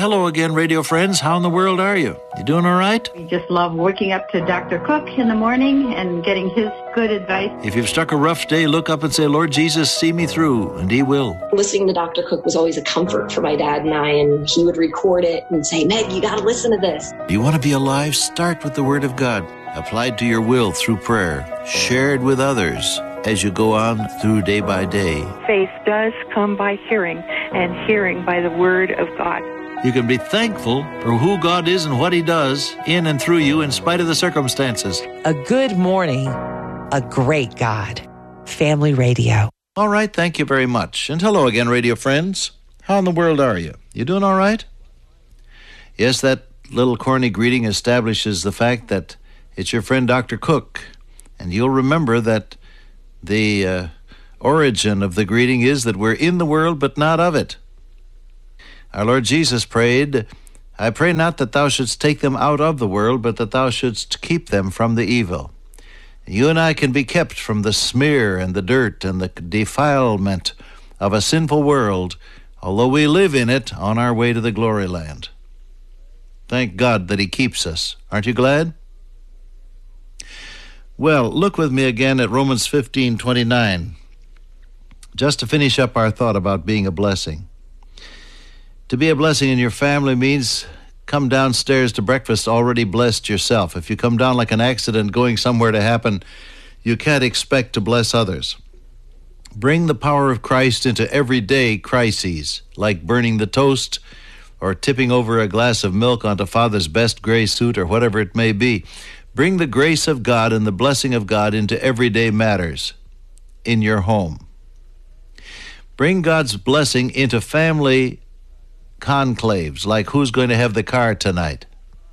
hello again, radio friends. How in the world are you? You doing all right? We just love waking up to Dr. Cook in the morning and getting his good advice. If you've struck a rough day, look up and say, Lord Jesus, see me through, and He will. Listening to Dr. Cook was always a comfort for my dad and I, and he would record it and say, Meg, you got to listen to this. You want to be alive? Start with the Word of God, applied to your will through prayer, shared with others as you go on through day by day. Faith does come by hearing, and hearing by the Word of God. You can be thankful for who God is and what He does in and through you in spite of the circumstances. A good morning, a great God. Family Radio. All right, thank you very much. And hello again, radio friends. How in the world are you? You doing all right? Yes, that little corny greeting establishes the fact that it's your friend Dr. Cook. And you'll remember that the origin of the greeting is that we're in the world but not of it. Our Lord Jesus prayed, I pray not that thou shouldst take them out of the world, but that thou shouldst keep them from the evil. You and I can be kept from the smear and the dirt and the defilement of a sinful world, although we live in it on our way to the glory land. Thank God that He keeps us. Aren't you glad? Well, look with me again at Romans 15:29, just to finish up our thought about being a blessing. To be a blessing in your family means come downstairs to breakfast already blessed yourself. If you come down like an accident going somewhere to happen, you can't expect to bless others. Bring the power of Christ into everyday crises, like burning the toast or tipping over a glass of milk onto Father's best gray suit or whatever it may be. Bring the grace of God and the blessing of God into everyday matters in your home. Bring God's blessing into family conclaves, like who's going to have the car tonight.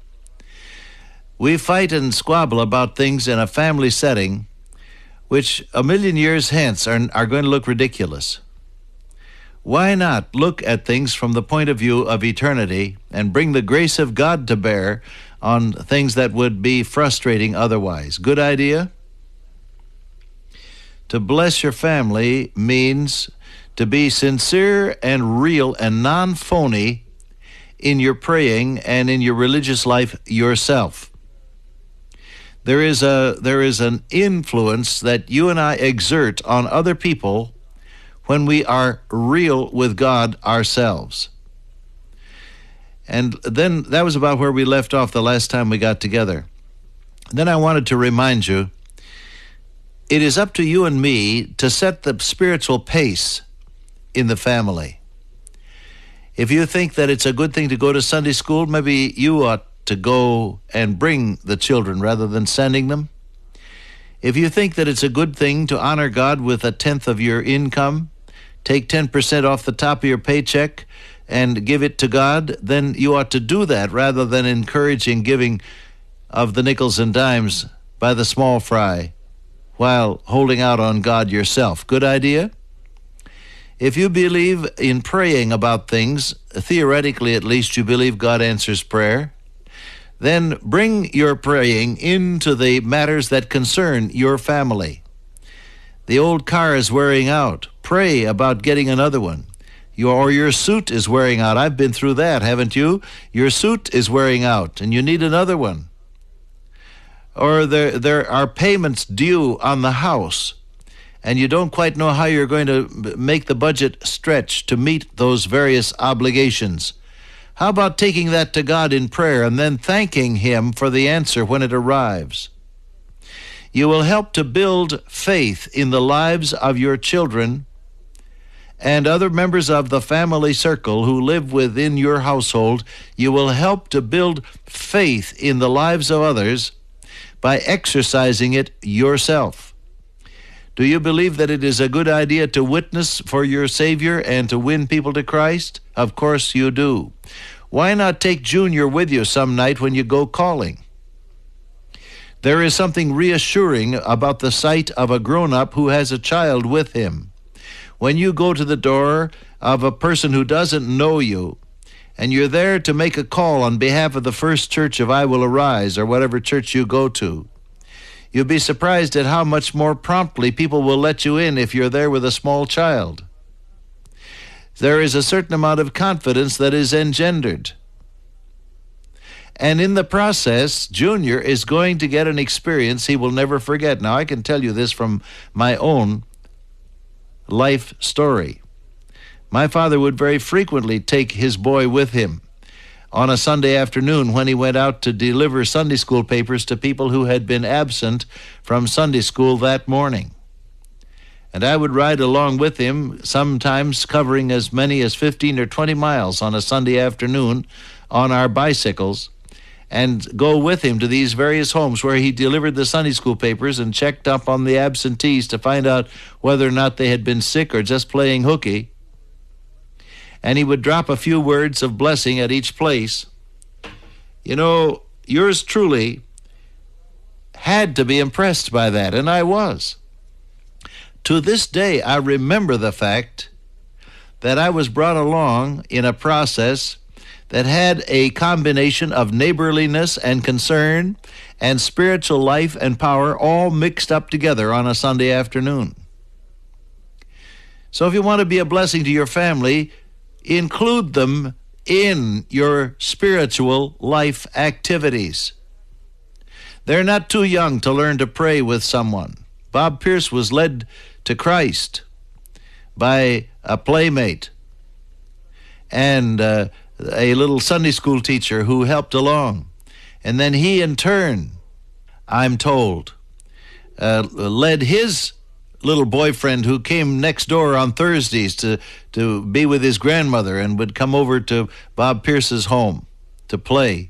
We fight and squabble about things in a family setting which a million years hence are going to look ridiculous. Why not look at things from the point of view of eternity and bring the grace of God to bear on things that would be frustrating otherwise? Good idea? To bless your family means to be sincere and real and non-phony in your praying and in your religious life yourself. There is an influence that you and I exert on other people when we are real with God ourselves. And then that was about where we left off the last time we got together. Then I wanted to remind you, it is up to you and me to set the spiritual pace in the family. If you think that it's a good thing to go to Sunday school, maybe you ought to go and bring the children rather than sending them. If you think that it's a good thing to honor God with 1/10 of your income, take 10% off the top of your paycheck and give it to God, then you ought to do that rather than encouraging giving of the nickels and dimes by the small fry while holding out on God yourself. Good idea? If you believe in praying about things, theoretically at least you believe God answers prayer, then bring your praying into the matters that concern your family. The old car is wearing out. Pray about getting another one. Your suit is wearing out. I've been through that, haven't you? Your suit is wearing out, and you need another one. Or there are payments due on the house, and you don't quite know how you're going to make the budget stretch to meet those various obligations. How about taking that to God in prayer and then thanking Him for the answer when it arrives? You will help to build faith in the lives of your children and other members of the family circle who live within your household. You will help to build faith in the lives of others by exercising it yourself. Do you believe that it is a good idea to witness for your Savior and to win people to Christ? Of course you do. Why not take Junior with you some night when you go calling? There is something reassuring about the sight of a grown-up who has a child with him. When you go to the door of a person who doesn't know you, and you're there to make a call on behalf of the First Church of I Will Arise, or whatever church you go to, you'll be surprised at how much more promptly people will let you in if you're there with a small child. There is a certain amount of confidence that is engendered And in the process, Junior is going to get an experience he will never forget. Now, I can tell you this from my own life story. My father would very frequently take his boy with him on a Sunday afternoon when he went out to deliver Sunday school papers to people who had been absent from Sunday school that morning. And I would ride along with him, sometimes covering as many as 15 or 20 miles on a Sunday afternoon on our bicycles, and go with him to these various homes where he delivered the Sunday school papers and checked up on the absentees to find out whether or not they had been sick or just playing hooky. And he would drop a few words of blessing at each place. You know, yours truly had to be impressed by that, and I was. To this day, I remember the fact that I was brought along in a process that had a combination of neighborliness and concern and spiritual life and power all mixed up together on a Sunday afternoon. So if you want to be a blessing to your family, include them in your spiritual life activities. They're not too young to learn to pray with someone. Bob Pierce was led to Christ by a playmate and a little Sunday school teacher who helped along. And then he, in turn, I'm told, led his little boyfriend who came next door on Thursdays to be with his grandmother and would come over to Bob Pierce's home to play.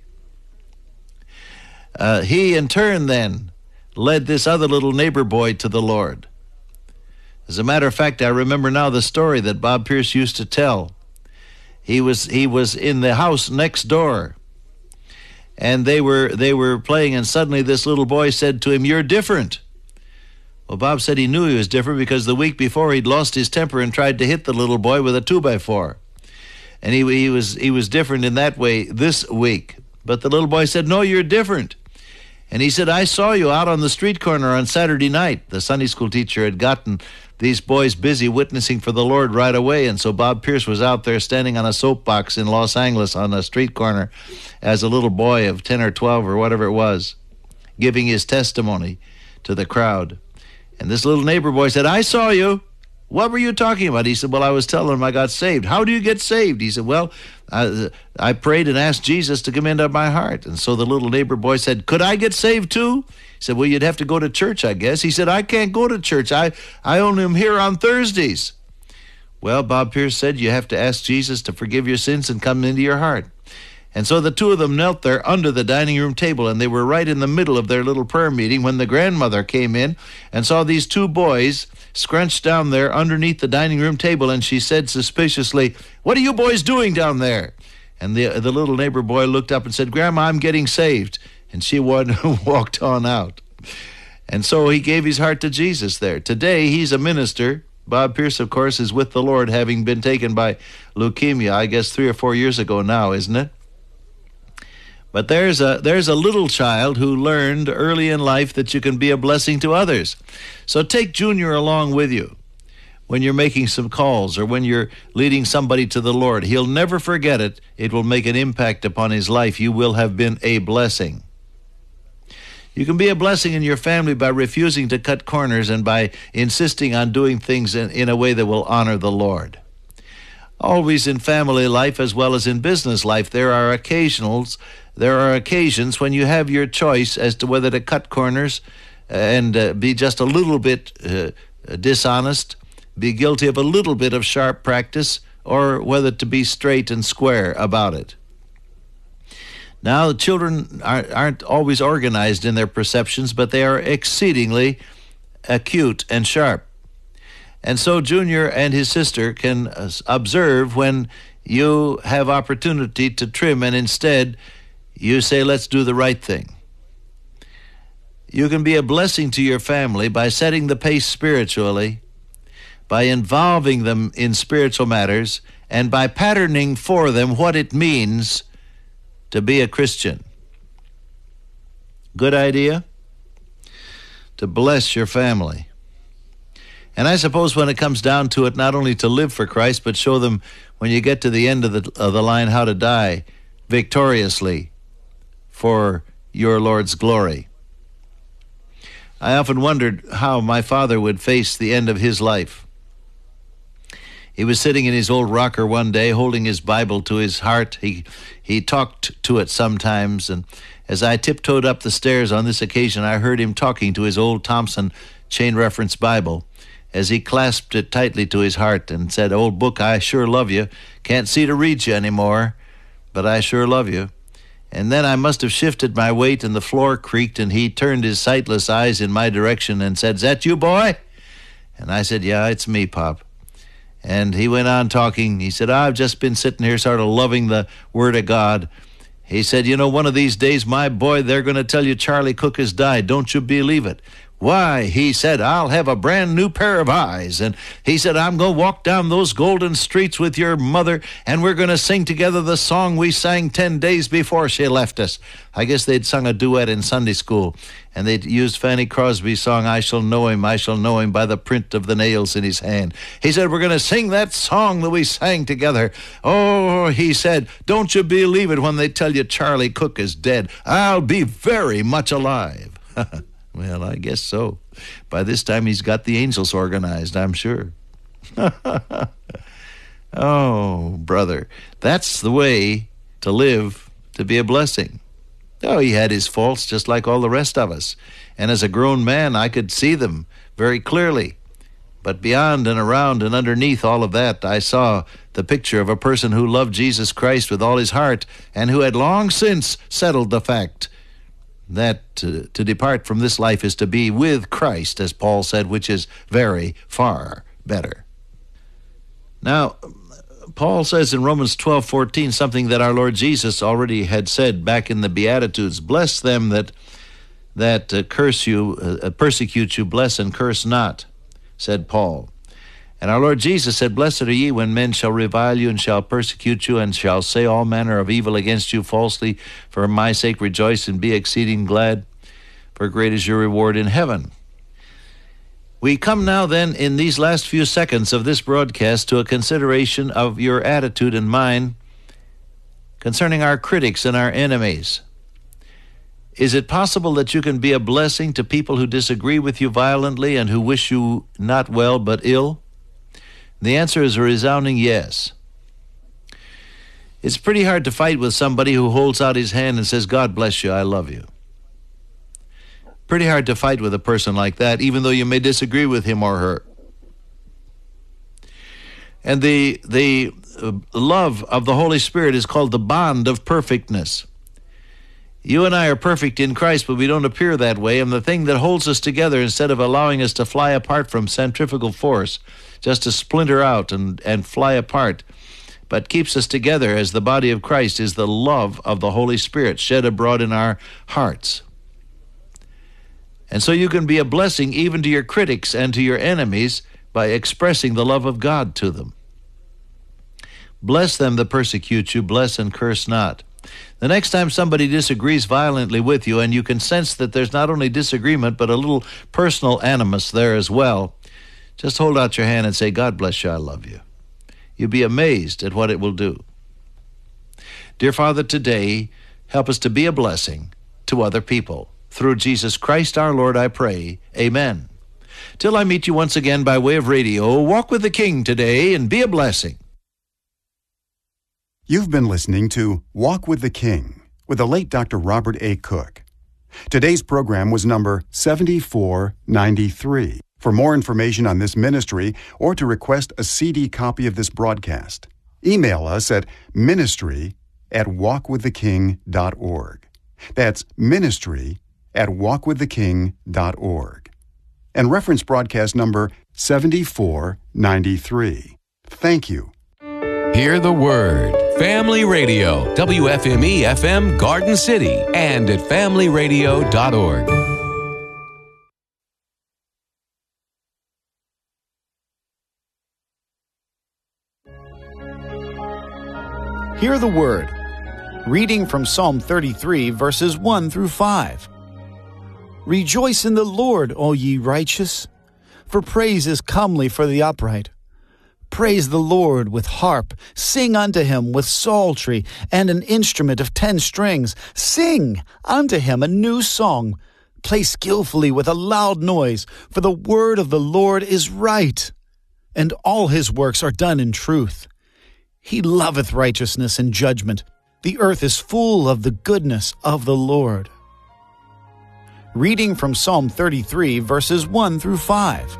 He, in turn, then, led this other little neighbor boy to the Lord. As a matter of fact, I remember now the story that Bob Pierce used to tell. He was in the house next door, and they were playing, and suddenly this little boy said to him, "You're different." Well, Bob said he knew he was different because the week before he'd lost his temper and tried to hit the little boy with a 2x4. And he was different in that way this week. But the little boy said, "No, you're different." And he said, "I saw you out on the street corner on Saturday night." The Sunday school teacher had gotten these boys busy witnessing for the Lord right away, and so Bob Pierce was out there standing on a soapbox in Los Angeles on a street corner as a little boy of 10 or 12 or whatever it was, giving his testimony to the crowd. And this little neighbor boy said, "I saw you. What were you talking about?" He said, "Well, I was telling him I got saved." "How do you get saved?" He said, "Well, I prayed and asked Jesus to come into my heart." And so the little neighbor boy said, "Could I get saved too?" He said, "Well, you'd have to go to church, I guess." He said, "I can't go to church. I only am here on Thursdays." Well, Bob Pierce said, "You have to ask Jesus to forgive your sins and come into your heart." And so the two of them knelt there under the dining room table, and they were right in the middle of their little prayer meeting when the grandmother came in and saw these two boys scrunched down there underneath the dining room table, and she said suspiciously, "What are you boys doing down there?" And the little neighbor boy looked up and said, "Grandma, I'm getting saved." And she walked on out. And so he gave his heart to Jesus there. Today, he's a minister. Bob Pierce, of course, is with the Lord, having been taken by leukemia, I guess 3 or 4 years ago now, isn't it? But there's a little child who learned early in life that you can be a blessing to others. So take Junior along with you when you're making some calls or when you're leading somebody to the Lord. He'll never forget it. It will make an impact upon his life. You will have been a blessing. You can be a blessing in your family by refusing to cut corners and by insisting on doing things in a way that will honor the Lord. Always in family life as well as in business life, there are occasions when you have your choice as to whether to cut corners and be just a little bit dishonest, be guilty of a little bit of sharp practice, or whether to be straight and square about it. Now, the children aren't always organized in their perceptions, but they are exceedingly acute and sharp. And so Junior and his sister can observe when you have opportunity to trim, and instead you say, "Let's do the right thing." You can be a blessing to your family by setting the pace spiritually, by involving them in spiritual matters, and by patterning for them what it means to be a Christian. Good idea? To bless your family. And I suppose when it comes down to it, not only to live for Christ, but show them when you get to the end of the line how to die victoriously for your Lord's glory. I often wondered how my father would face the end of his life. He was sitting in his old rocker one day, holding his Bible to his heart. He talked to it sometimes, and as I tiptoed up the stairs on this occasion, I heard him talking to his old Thompson Chain Reference Bible as he clasped it tightly to his heart and said, "Old book, I sure love you. Can't see to read you anymore, but I sure love you." And then I must have shifted my weight and the floor creaked, and he turned his sightless eyes in my direction and said, "Is that you, boy?" And I said, "Yeah, it's me, Pop." And he went on talking. He said, "I've just been sitting here sort of loving the Word of God." He said, "You know, one of these days, my boy, they're going to tell you Charlie Cook has died. Don't you believe it?" "Why," he said, "I'll have a brand new pair of eyes." And he said, "I'm going to walk down those golden streets with your mother, and we're going to sing together the song we sang 10 days before she left us." I guess they'd sung a duet in Sunday school, and they'd used Fanny Crosby's song, I shall know him by the print of the nails in his hand. He said, "We're going to sing that song that we sang together." "Oh," he said, "don't you believe it when they tell you Charlie Cook is dead. I'll be very much alive." Well, I guess so. By this time, he's got the angels organized, I'm sure. Oh, brother, that's the way to live, to be a blessing. Oh, he had his faults just like all the rest of us. And as a grown man, I could see them very clearly. But beyond and around and underneath all of that, I saw the picture of a person who loved Jesus Christ with all his heart and who had long since settled the fact that to depart from this life is to be with Christ, as Paul said, which is very far better. Now, Paul says in Romans 12:14 something that our Lord Jesus already had said back in the Beatitudes. "Bless them that curse you, persecute you, bless and curse not," said Paul. And our Lord Jesus said, "Blessed are ye when men shall revile you and shall persecute you and shall say all manner of evil against you falsely. For my sake rejoice and be exceeding glad, for great is your reward in heaven." We come now then in these last few seconds of this broadcast to a consideration of your attitude and mine concerning our critics and our enemies. Is it possible that you can be a blessing to people who disagree with you violently and who wish you not well but ill? The answer is a resounding yes. It's pretty hard to fight with somebody who holds out his hand and says, "God bless you, I love you." Pretty hard to fight with a person like that, even though you may disagree with him or her. And the love of the Holy Spirit is called the bond of perfectness. You and I are perfect in Christ, but we don't appear that way. And the thing that holds us together, instead of allowing us to fly apart from centrifugal force, just to splinter out and fly apart, but keeps us together as the body of Christ, is the love of the Holy Spirit shed abroad in our hearts. And so you can be a blessing even to your critics and to your enemies by expressing the love of God to them. Bless them that persecute you, bless and curse not. The next time somebody disagrees violently with you, and you can sense that there's not only disagreement, but a little personal animus there as well, just hold out your hand and say, "God bless you, I love you." You'll be amazed at what it will do. Dear Father, today, help us to be a blessing to other people. Through Jesus Christ our Lord, I pray. Amen. Till I meet you once again by way of radio, walk with the King today and be a blessing. You've been listening to Walk with the King with the late Dr. Robert A. Cook. Today's program was number 7493. For more information on this ministry or to request a CD copy of this broadcast, email us at ministry@walkwiththeking.org. That's ministry@walkwiththeking.org. And reference broadcast number 7493. Thank you. Hear the Word. Family Radio, WFME-FM Garden City, and at familyradio.org. Hear the Word. Reading from Psalm 33, verses 1 through 5. Rejoice in the Lord, all ye righteous, for praise is comely for the upright. Praise the Lord with harp. Sing unto him with psaltery and an instrument of 10 strings. Sing unto him a new song. Play skillfully with a loud noise, for the word of the Lord is right, and all his works are done in truth. He loveth righteousness and judgment. The earth is full of the goodness of the Lord. Reading from Psalm 33, verses 1 through 5.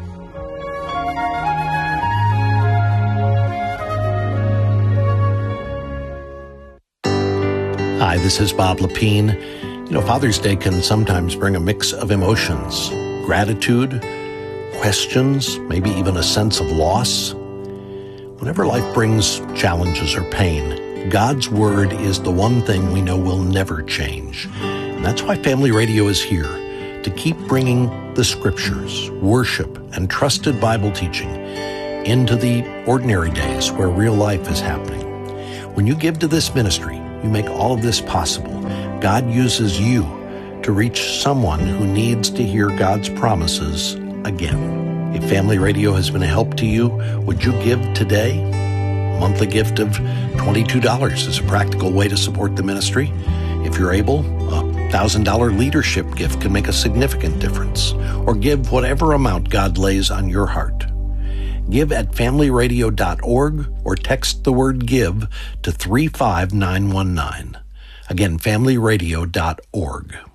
Hi, this is Bob Lepine. Father's Day can sometimes bring a mix of emotions, gratitude, questions, maybe even a sense of loss. Whenever life brings challenges or pain, God's Word is the one thing we know will never change. And that's why Family Radio is here, to keep bringing the Scriptures, worship, and trusted Bible teaching into the ordinary days where real life is happening. When you give to this ministry, you make all of this possible. God uses you to reach someone who needs to hear God's promises again. If Family Radio has been a help to you, would you give today? A monthly gift of $22 is a practical way to support the ministry. If you're able, a $1,000 leadership gift can make a significant difference. Or give whatever amount God lays on your heart. Give at familyradio.org or text the word GIVE to 35919. Again, familyradio.org.